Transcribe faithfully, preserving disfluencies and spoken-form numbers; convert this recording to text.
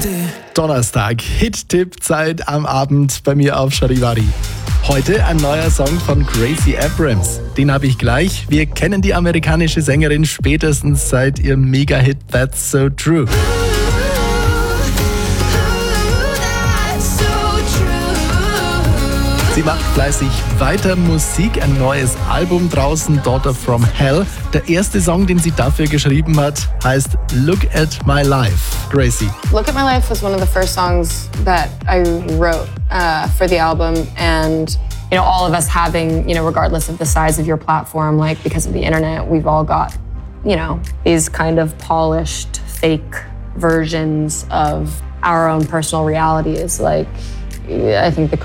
Donnerstag, Hit-Tipp-Zeit am Abend bei mir auf Charivari. Heute ein neuer Song von Gracie Abrams. Den habe ich gleich. Wir kennen die amerikanische Sängerin spätestens seit ihrem Mega-Hit That's So True. Sie macht fleißig weiter Musik, ein neues Album draußen, Daughter from Hell. Der erste Song, den sie dafür geschrieben hat, heißt Look at My Life. Gracie. Look at My Life was one of the first songs that I wrote uh, for the album, and you know, all of us having, you know, regardless of the size of your platform, like because of the internet, we've all got, you know, these kind of polished, fake versions of our own personal realities. Like, I think the